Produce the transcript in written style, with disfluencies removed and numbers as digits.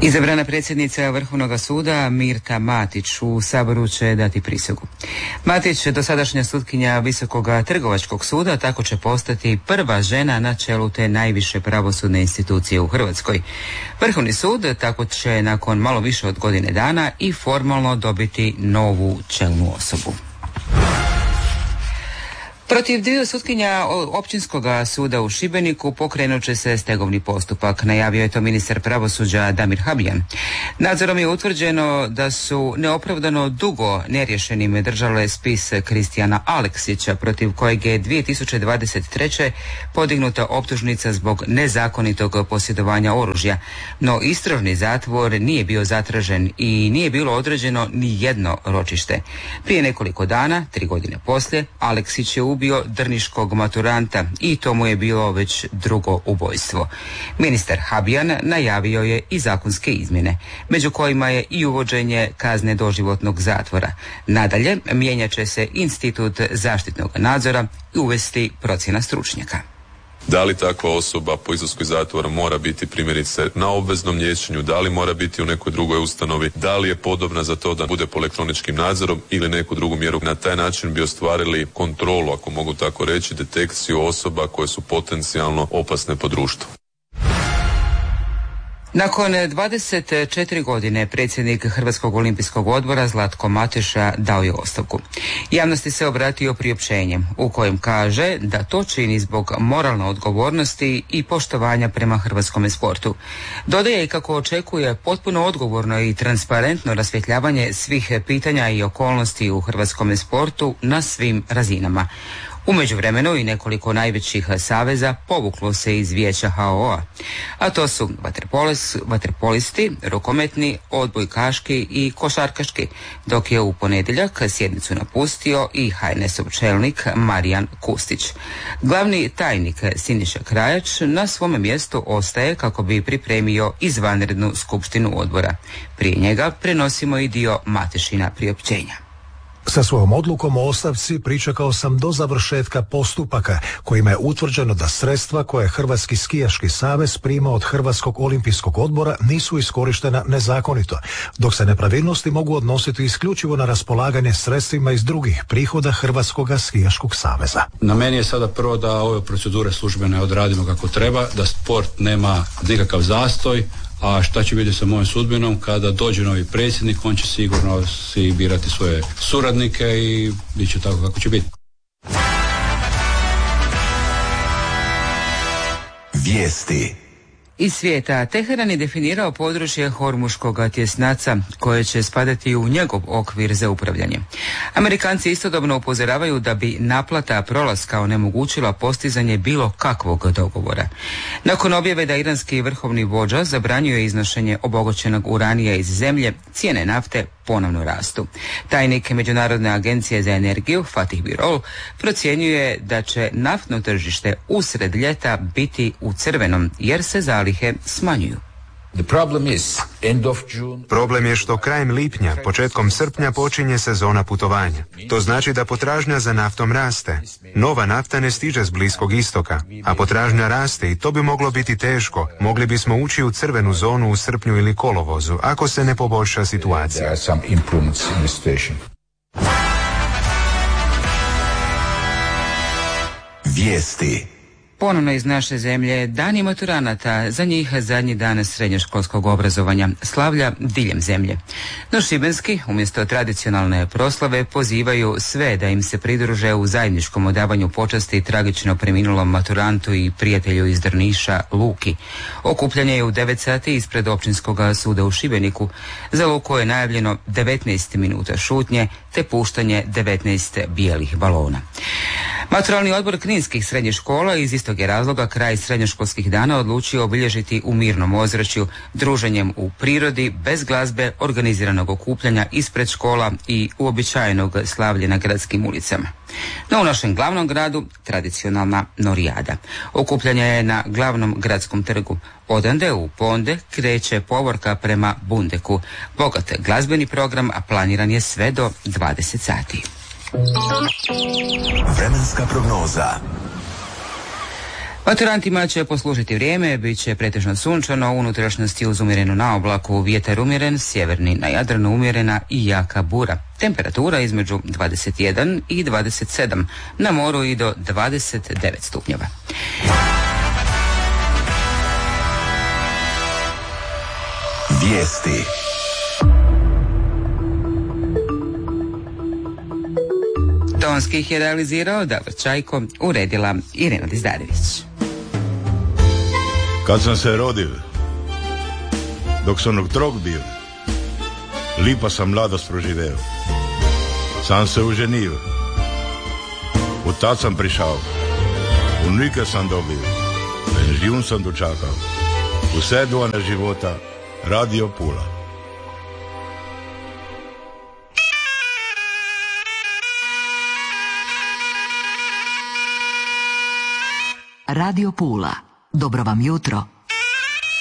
Izabrana predsjednica Vrhovnog suda Mirta Matić u Saboru će dati prisegu. Matić, dosadašnja sutkinja Visokog trgovačkog suda, tako će postati prva žena na čelu te najviše pravosudne institucije u Hrvatskoj. Vrhovni sud tako će nakon malo više od godine dana i formalno dobiti novu čelnu osobu. Protiv dviju sutkinja Općinskog suda u Šibeniku pokrenut će se stegovni postupak, najavio je to ministar pravosuđa Damir Habijan. Nadzorom je utvrđeno da su neopravdano dugo neriješenim držale spis Kristijana Aleksića, protiv kojeg je 2023. podignuta optužnica zbog nezakonitog posjedovanja oružja, no istražni zatvor nije bio zatražen i nije bilo određeno ni jedno ročište. Prije nekoliko dana, 3 godine poslije, Aleksić je ubio drniškog maturanta i to mu je bilo već drugo ubojstvo. Ministar Habijan najavio je i zakonske izmjene, među kojima je i uvođenje kazne doživotnog zatvora. Nadalje, mijenjat će se institut zaštitnog nadzora i uvesti procjena stručnjaka. Da li takva osoba po izlasku iz zatvora mora biti primjerice na obveznom liječenju, da li mora biti u nekoj drugoj ustanovi, da li je podobna za to da bude po elektroničkim nadzorom ili neku drugu mjeru. Na taj način bi ostvarili kontrolu, ako mogu tako reći, detekciju osoba koje su potencijalno opasne po društvu. Nakon 24 godine predsjednik Hrvatskog olimpijskog odbora Zlatko Mateša dao je ostavku. Javnosti se obratio priopćenjem u kojem kaže da to čini zbog moralne odgovornosti i poštovanja prema hrvatskome sportu. Dodaje i kako očekuje potpuno odgovorno i transparentno rasvjetljavanje svih pitanja i okolnosti u hrvatskome sportu na svim razinama. U međuvremenu i nekoliko najvećih saveza povuklo se iz vijeća HOO-a, a to su vaterpolisti, rukometni, odbojkaški i košarkaški, dok je u ponedjeljak sjednicu napustio i HNS-ov čelnik Marijan Kustić. Glavni tajnik Siniša Krajač na svome mjestu ostaje kako bi pripremio izvanrednu skupštinu odbora. Prije njega prenosimo i dio Matešina priopćenja. Sa svojom odlukom o ostavci pričekao sam do završetka postupaka kojima je utvrđeno da sredstva koje Hrvatski skijaški savez prima od Hrvatskog olimpijskog odbora nisu iskorištena nezakonito, dok se nepravilnosti mogu odnositi isključivo na raspolaganje sredstvima iz drugih prihoda Hrvatskog skijaškog saveza. Na meni je sada prvo da ove procedure službene odradimo kako treba, da sport nema nikakav zastoj. A šta će biti sa mojom sudbinom kada dođe novi predsjednik, on će sigurno si birati svoje suradnike i bit će tako kako će biti. Vijesti iz svijeta. Teheran je definirao područje Hormuškog tjesnaca koje će spadati u njegov okvir za upravljanje. Amerikanci istodobno upozoravaju da bi naplata prolaska onemogućila postizanje bilo kakvog dogovora. Nakon objave da iranski vrhovni vođa zabranjuje iznošenje obogaćenog uranija iz zemlje, cijene nafte ponovno rastu. Tajnik Međunarodne agencije za energiju Fatih Birol procjenjuje da će naftno tržište usred ljeta biti u crvenom jer se zalihe smanjuju. Problem je što krajem lipnja, početkom srpnja počinje sezona putovanja. To znači da potražnja za naftom raste. Nova nafta ne stiže s Bliskog istoka, a potražnja raste i to bi moglo biti teško. Mogli bismo ući u crvenu zonu u srpnju ili kolovozu, ako se ne poboljša situacija. Vijesti. Ponovno iz naše zemlje, dani maturanata, za njih zadnji dan srednjoškolskog obrazovanja, slavlja diljem zemlje. No šibenski, umjesto tradicionalne proslave, pozivaju sve da im se pridruže u zajedničkom odavanju počasti tragično preminulom maturantu i prijatelju iz Drniša, Luki. Okupljanje je u 9 sati ispred Općinskog suda u Šibeniku. Za Luku je najavljeno 19 minuta šutnje te puštanje 19 bijelih balona. Maturalni odbor kninskih srednjih škola iz istog je razloga kraj srednjoškolskih dana odlučio obilježiti u mirnom ozračju, druženjem u prirodi, bez glazbe, organiziranog okupljanja ispred škola i uobičajenog slavlja na gradskim ulicama. No u našem glavnom gradu tradicionalna norijada. Okupljanje je na glavnom gradskom trgu. Odande u Ponde kreće povorka prema Bundeku. Bogat glazbeni program, a planiran je sve do 20 sati. Vremenska prognoza. Maturantima će poslužiti vrijeme, bit će pretežno sunčano, u unutrašnjosti uz umjerenu naoblaku, vjetar umjeren, sjeverni na Jadranu umjerena i jaka bura. Temperatura između 21 i 27, na moru i do 29 stupnjeva. Vijesti. Tonski ih je realizirao Davor Čajko, uredila Irena Dizdarević. Kad sam se rodil, dok sam otrok bil, lipa sam mladost proživel. Sam se oženil, od tad sam prišel, vnuke sam dobil, penzion sam dočakal, vse dvojne života, Radio Pula. Radio Pula. Dobro vam jutro.